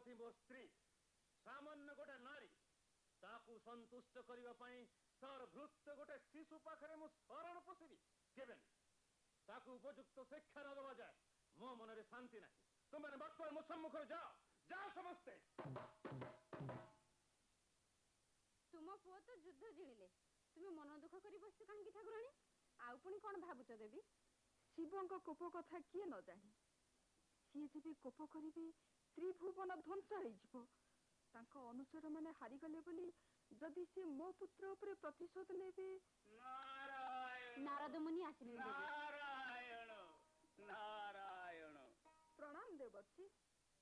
ଦେବତୀ मो स्त्री सामान्य गोटे नारी ताकू संतुष्ट करने तार भृत्य गोटे शिशु पाखे मु शरण पशिबी केबे ताकू उपयुक्त शिक्षा न दबा जाए मो मन में शांति नहीं तुम बर्तमान मो सम्मुख जाओ जाओ समस्ते तुम पुओ तो युद्ध जिणिले तुम्हें मन दुख कर बस कहीं ठाकुराणी आउ पुणी कौन भावुच देवी शिवों कोप कथा किए न जानी सी जब कोप करेंगे त्रिभुवन ध्वंस हो अनुचर मैंने हारीगले बोली जदि सी मो पुत्र उपरे प्रतिशोध नेबे नारद मुनि आसिले नारायण नारायण प्रणाम देवर्षि